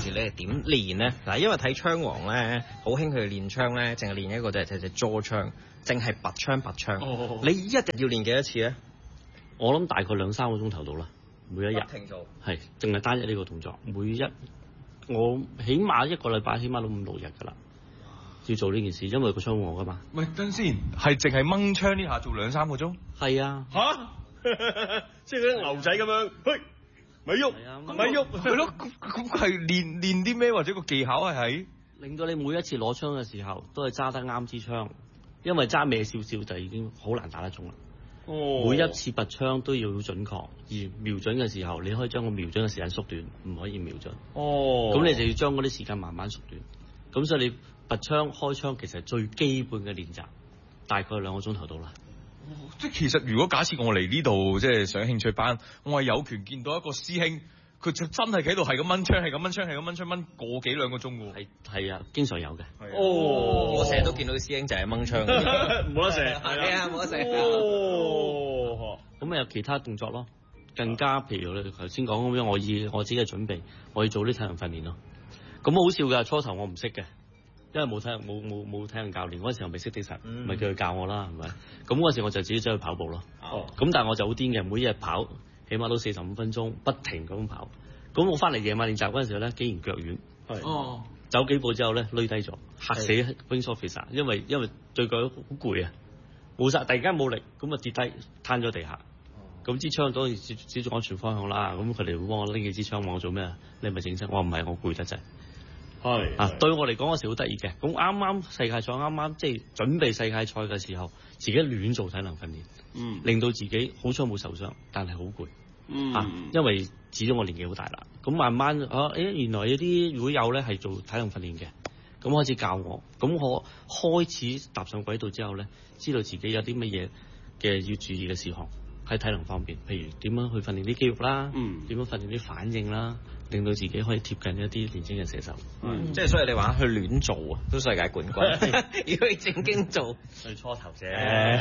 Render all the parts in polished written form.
時你係點練咧？嗱，因為睇槍王咧，好興佢哋練槍咧，淨係練一個就係隻 jaw 槍，淨係拔槍。你一日要練幾多次咧？ 我諗大概2-3個鐘頭到啦，每一日。 不停做。 係，淨係單一呢個動作，我起碼一個禮拜起碼都5-6日㗎啦。要做呢件事，因為個槍王㗎嘛。 喂，等先，係淨係掹槍呢下做2-3個鐘？ 係啊。 嚇！即係嗰啲牛仔咁樣，嘿，咪喐，咪喐， 係咯。咁係練啲咩，或者個技巧係令到你每一次攞槍嘅時候都係揸得啱支槍，因為揸歪少少就已經好難打得中啦。每一次拔槍都要準確，而瞄準嘅時候，你可以將個瞄準嘅時間縮短，唔可以瞄準。咁你就要將嗰啲時間慢慢縮短。咁所以你拔槍開槍其實係最基本嘅練習，大概2個鐘頭到啦。 即係其實如果假設我嚟呢度即係上興趣班，我係有權見到一個師兄，佢就真係喺度係咁掹槍，掹個幾2個鐘㗎。 係啊，經常有嘅。 我成日都見到啲師兄就係掹槍， 冇得射。 係啊，冇得射。 咁有其他動作咯，更加譬如你頭先講咁樣，我以我自己嘅準備，我要做啲體能訓練咯。咁好笑㗎，初頭我唔識嘅。因為冇體能教練嗰陣時候未識的實，咪叫佢教我啦，係咪？咁嗰陣時我就自己走去跑步咯。咁但係我就好癲嘅，每日跑起碼都45分鐘，不停咁跑。咁我翻嚟夜晚練習嗰陣時候咧，竟然腳軟。走幾步之後咧，攣低咗，嚇死 wing officer，因為對腳好攰啊，冇晒，突然間冇力，咁啊跌低攤咗地下。咁支槍當然指住安全方向啦。咁佢哋會幫我拎起支槍問我做咩啊？你係咪整親？我唔係，我攰得滯。對我嚟講嗰時好得意嘅。咁啱世界賽即係準備世界賽嘅時候，自己亂做體能訓練，令到自己好彩冇受傷，但係好攰。因為始終我年紀好大啦。咁慢慢原來有啲會友咧係做體能訓練嘅，咁開始教我。咁我開始踏上軌道之後咧，知道自己有啲乜嘢嘅要注意嘅事項喺體能方面，譬如點樣去訓練啲肌肉啦，點樣訓練啲反應啦，令到自己可以貼近一啲年輕嘅射手。 即係所以你話去亂做啊，都世界冠軍。如果你正經做， 最初頭啫。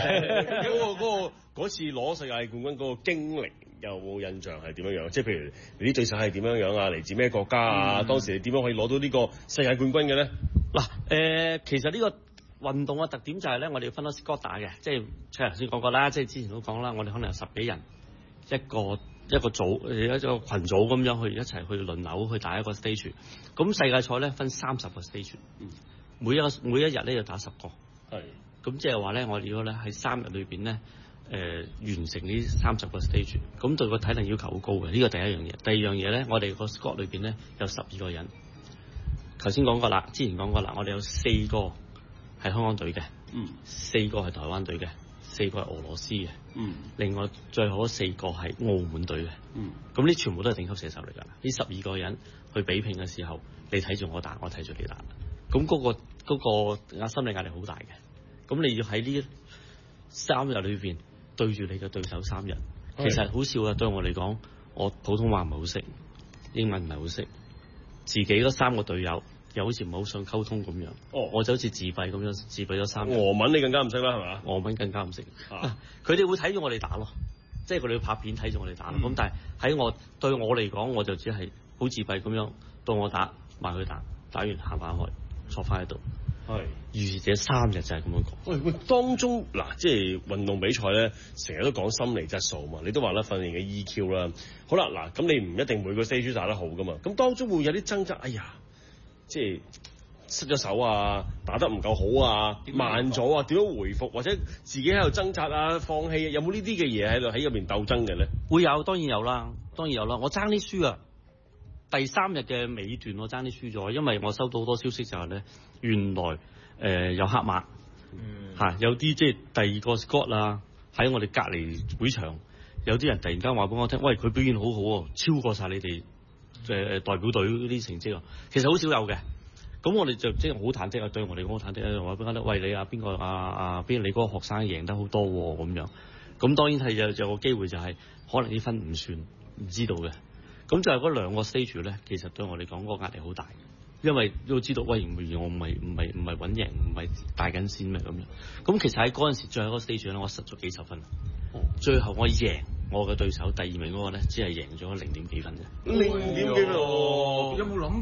嗰次攞世界冠軍嗰個經歷有冇印象係點樣？即係譬如你啲對手係點樣啊？嚟自咩國家啊？當時你點樣可以攞到呢個世界冠軍嘅咧？ 嗱，其實呢個運動嘅特點就係咧，我哋要分到 squad 打嘅，即係頭先講過啦，即係之前都講啦，我哋可能有10幾人一個組一個群組咁樣去一齊去輪流去打一個 stage。咁世界賽咧分30個 stage，每一日咧要打10個。咁即係話咧，我哋如果咧喺3日裏邊咧，完成呢30個 stage，咁對個體能要求好高嘅。呢個第一樣嘢。第二樣嘢咧，我哋個 squad 裏邊咧有12個人。頭先講過啦，之前講過啦，我哋有4個係香港隊嘅，4個係台灣隊嘅，4個係俄羅斯嘅，另外最後4個係澳門隊嘅，咁呢全部都係頂級射手嚟㗎。呢12個人去比拼嘅時候，你睇住我打，我睇住你打，咁嗰個心理壓力好大嘅。咁你要喺呢3日裏邊對住你嘅對手3日，其實好笑啊！對我嚟講，我普通話唔係好識，英文唔係好識，自己嗰3個隊友又好似唔係好想溝通咁樣。我就好似自閉咁樣，自閉咗3日。 俄文你更加唔識啦，係嘛？ 俄文更加唔識。佢哋會睇住我哋打咯，即係佢哋會拍片睇住我哋打。咁但係對我嚟講，我就只係好自閉咁樣，到我打埋去打，打完行翻去，坐翻喺度。如是者3日就係咁樣講。 喂，當中嗱，即係運動比賽咧，成日都講心理質素嘛。你都話啦，訓練嘅 EQ 啦。好啦，嗱，咁你唔一定每個 stage 打得好噶嘛。咁當中會有啲掙扎，哎呀，即係失咗手啊，打得唔夠好啊，慢咗啊，點樣回復，或者自己喺度掙扎啊、放棄，有冇呢啲嘅嘢喺入面鬥爭嘅咧？ 會有，當然有啦。我爭啲輸啊！第3日嘅尾段我爭啲輸咗，因為我收到好多消息就係咧，原來有黑馬，有啲即係第2個 squad 啊，喺我哋隔離會場，有啲人突然間話俾我聽，喂，佢表現好好喎，超過晒你哋代表隊嗰啲成績啊，其實好少有嘅。咁我哋就即係好忐忑啊，對我哋好忐忑啊，話俾我聽，喂，你啊邊個邊你嗰個學生贏得好多喎咁樣。咁當然係有個機會就係可能啲分唔算，唔知道嘅。咁就係嗰2個 stage 咧，其實對我嚟講嗰個壓力好大，因為都知道喂，我唔係穩贏，唔係大緊先咩咁樣。咁其實喺嗰陣時最後嗰個 stage 咧，我失咗幾十分，最後我贏我嘅對手第2名嗰個咧，只係贏咗0點幾分啫。 0點幾分？有冇諗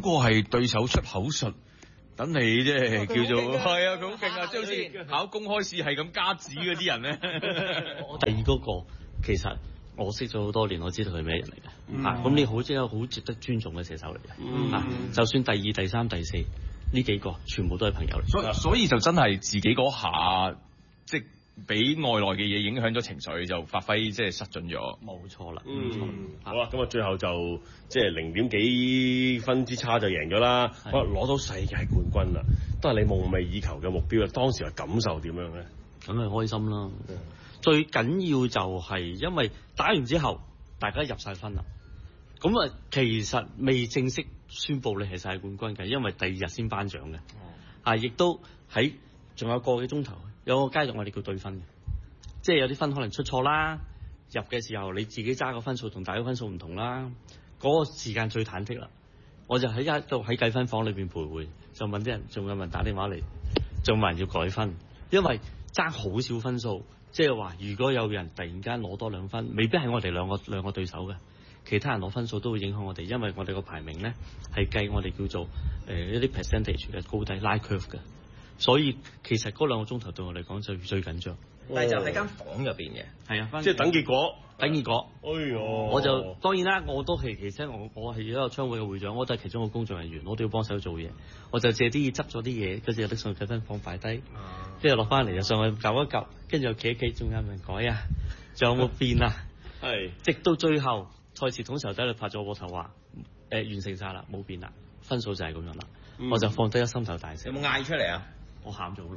過係對手出口術，等你即係叫做係啊，佢好勁啊，即係好似考公開試係咁加紙嗰啲人咧。 第二嗰個其實我識咗好多年，我知道佢咩人嚟嘅。咁你好即係好值得尊重嘅射手嚟嘅。就算第二、第三、第四呢幾個，全部都係朋友嚟。 所以就真係自己嗰下，即係俾外來嘅嘢影響咗情緒，就發揮即係失準咗。 冇錯啦。 好啦，咁啊最後就即係0點幾分之差就贏咗啦。好啦，攞到世界冠軍啦，都係你夢寐以求嘅目標啦。當時嘅感受點樣咧？ 梗係開心啦。最緊要就係因為打完之後，大家入晒分啦。咁啊，其實未正式宣佈你係世界冠軍嘅，因為第二日先頒獎嘅。亦都喺仲有個幾鐘頭，有個階段我哋叫對分嘅，即係有啲分可能出錯啦。入嘅時候你自己揸個分數同大家分數唔同啦，嗰個時間最忐忑啦。我就喺度喺計分房裏邊徘徊，就問啲人，仲有人打電話嚟，仲問人要改分，因為爭好少分數。即係話，如果有人突然間攞多2分，未必係我哋兩個對手嘅，其他人攞分數都會影響我哋，因為我哋個排名咧係計我哋叫做一啲 percentage 嘅高低拉 curve 嘅，所以其實嗰2個鐘頭對我嚟講就最緊張。 但係就喺間房入邊嘅， 係啊， 即係等結果。 等結果。 哎呦！ 我就當然啦，我都係其實我係一個槍會嘅會長，我都係其中一個工作人員，我都要幫手做嘢。我就借啲嘢執咗啲嘢，跟住又拎上去計分房擺低，跟住落翻嚟就上去攪一攪，跟住又企一企，仲有冇人改啊？仲有冇變啊？ 係。 直到最後賽事統籌低度拍咗我膊頭話完成晒啦，冇變啦，分數就係咁樣啦。我就放低咗心頭大石。 有冇嗌出嚟啊？ 我喊咗好耐。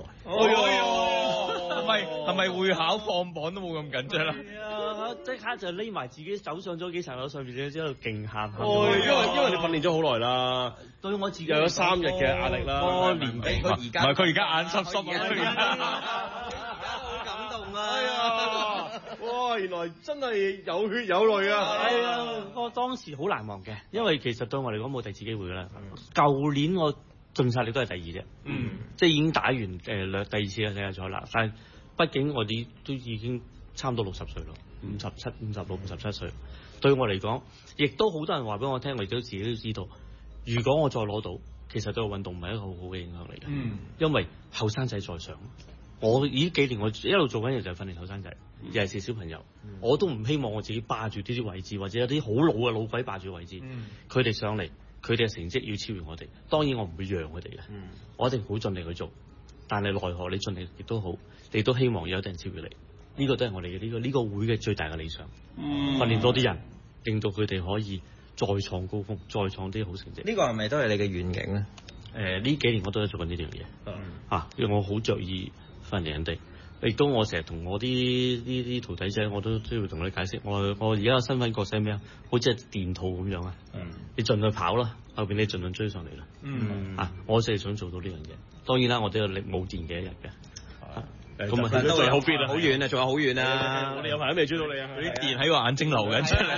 係咪會考放榜都冇咁緊張啦？ 係啊，即刻就匿埋自己走上咗幾層樓上面，之後勁喊。 因為你訓練咗好耐啦， 對我自己又有3日嘅壓力啦。 年紀佢而家唔係佢而家眼濕濕啊！ 好感動啊！ 哎呀，哇！原來真係有血有淚啊！ 係啊，我當時好難忘嘅，因為其實對我嚟講冇第二次機會㗎啦。舊年我盡晒力都係第2啫，即係已經打完第2次嘅世界賽啦。但係畢竟我哋都已經差唔多60歲咯，57、56、57歲。對我嚟講，亦都好多人話俾我聽，我亦都自己都知道，如果我再攞到，其實對個運動唔係一個好好嘅影響嚟嘅。因為後生仔在上，我呢幾年我一路做緊嘢就係訓練後生仔，尤其是小朋友。我都唔希望我自己霸住呢啲位置，或者有啲好老嘅老鬼霸住位置，佢哋上嚟。佢哋嘅成績要超越我哋，當然我唔會讓佢哋嘅，我一定好盡力去做。但係奈何你盡力亦都好，你都希望有啲人超越你。呢個都係我哋嘅呢個會嘅最大嘅理想。訓練多啲人，令到佢哋可以再創高峰，再創啲好成績。 呢個係咪都係你嘅願景咧？ 呢幾年我都係做緊呢樣嘢。因為我好着意訓練人哋。亦都我成日同我啲徒弟仔，我都會同佢哋解釋，我而家嘅身份角色係咩啊？好似係電兔咁樣啊！你盡量跑啦，後邊你盡量追上嚟啦。我就係想做到呢樣嘢。當然啦，我都有力冇電嘅一日嘅。 咁啊，都係好遠啊， 好遠啊，仲有好遠啊！ 我哋有排都未追到你啊！ 啲電喺個眼睛流緊出嚟。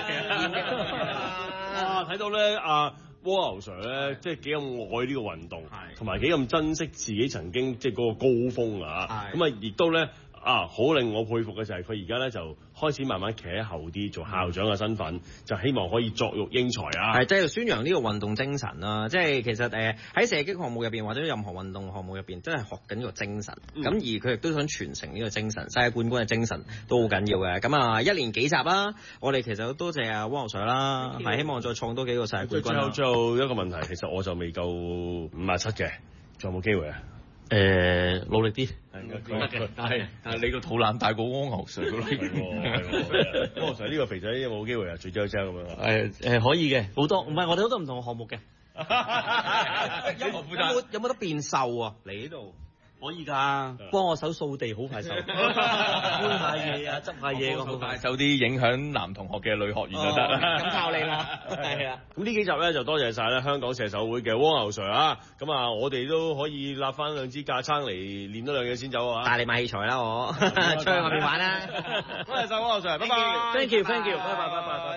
哇！睇到咧蝸牛 Sir 咧，即係幾咁愛呢個運動，同埋幾咁珍惜自己曾經即係嗰個高峰啊！咁啊，亦都咧好令我佩服嘅就係佢而家咧就開始慢慢企喺後啲做校長嘅身份，就希望可以作育英才啊！ 係即係宣揚呢個運動精神啦，即係其實喺射擊項目入邊或者任何運動項目入邊，真係學緊呢個精神。咁而佢亦都想傳承呢個精神，世界冠軍嘅精神都好緊要嘅。咁1年幾集啦，我哋其實多謝蝸牛 Sir 啦，係希望再創多幾個世界冠軍。 最後一個問題，其實我就未夠57嘅，仲有冇機會啊？ 努力啲， 得嘅。但係你個肚腩大過蝸牛 Sir 咯。 蝸牛 Sir 呢個肥仔有冇機會啊？最周咁樣。 可以嘅，好多唔係我哋好多唔同嘅項目嘅。 有冇得變瘦啊？你呢度？ 可以㗎，幫我手掃地好快手，搬下嘢啊，執下嘢咁好快。 手啲影響男同學嘅女學員就得啦。 咁靠你啦，係啊。 咁呢幾集咧就多謝晒咧香港射手會嘅蝸牛 Sir 啊，咁啊我哋都可以立翻2支架撐嚟練多2嘢先走啊。 帶你買器材啦，我出去外面玩啦。 多謝晒蝸牛 Sir，拜拜。 Thank you，拜拜。